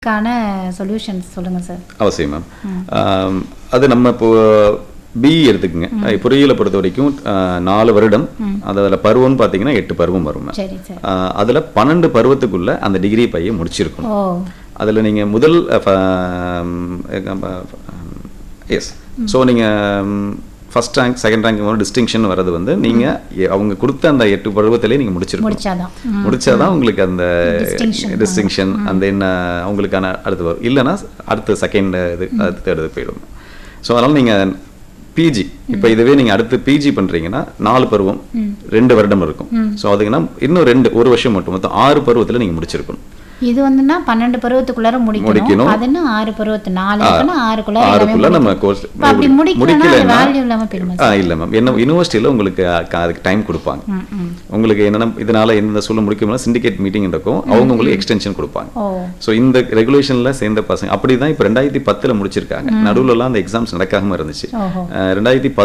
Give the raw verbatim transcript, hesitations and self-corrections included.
கான சொல்யூஷன்ஸ் சொல்லுங்க சார். அவசியம் மேம். அது நம்ம இப்போ பிஇ எடுத்துக்கங்க. பொறியியலை பொறுத்த வரைக்கும் நாலு வருடம், அதில் பருவம்னு பார்த்தீங்கன்னா எட்டு பருவம் வரும். அதில் பன்னெண்டு பருவத்துக்குள்ள அந்த டிகிரி பையை முடிச்சிருக்கணும். அதில் நீங்கள் முதல் எஸ் ஸோ நீங்கள் first rank second rank distinction வர்றது வந்து நீங்கள் அவங்க கொடுத்த அந்த எட்டு பருவத்திலே நீங்கள் முடிச்சிருக்கணும். முடிச்சாதான் உங்களுக்கு அந்த டிஸ்டிங்ஷன் அந்த என்ன அவங்களுக்கான அடுத்து வரும். இல்லைன்னா அடுத்த செகண்ட் இது அடுத்து அடுத்து போயிடும். ஸோ அதனால் நீங்கள் பிஜி இப்போ இதுவே நீங்கள் அடுத்து பிஜி பண்ணுறீங்கன்னா நாலு பருவம் ரெண்டு வருடம் இருக்கும். ஸோ அதுக்குன்னா இன்னும் ரெண்டு ஒரு வருஷம் மட்டும் மொத்தம் ஆறு பருவத்தில் நீங்கள் முடிச்சிருக்கணும். இது வந்துன்னா பன்னெண்டு பருவத்துக்குள்ளார முடிக்கணும். அதுன்னா ஆறு பருவத்து நாலு இருக்குன்னா ஆறுக்குள்ள ஆறுக்குள்ள நம்ம கோர்ஸ் அப்படி முடிக்கலன்னா வேல்யூ இல்லாம போயிடும். ஆ இல்ல மேம். என்ன யுனிவர்சிட்டியில உங்களுக்கு அதுக்கு டைம் கொடுப்பாங்க. உங்களுக்கு என்னன்னா இதனால இந்த சொல்ல முடிக்கணும்னா சிண்டிகேட் மீட்டிங் இருக்கும். அவங்க உங்களுக்கு எக்ஸ்டென்ஷன் கொடுப்பாங்க. ஸோ இந்த ரெகுலேஷன்ல சேர்ந்த பசங்க அப்படிதான் இப்போ ரெண்டாயிரத்தி பத்துல முடிச்சிருக்காங்க. நடுவுல எல்லாம் அந்த எக்ஸாம்ஸ் நடக்காம இருந்துச்சு. ரெண்டாயிரத்தி